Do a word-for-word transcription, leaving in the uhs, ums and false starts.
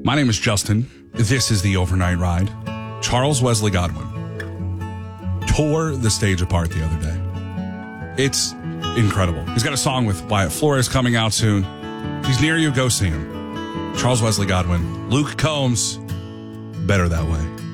My name is Justin. This is the Overnight Ride. Charles Wesley Godwin tore the stage apart the other day. It's incredible. He's got a song with Wyatt Flores coming out soon. If he's near you, go see him. Charles Wesley Godwin, Luke Combs, Better That Way.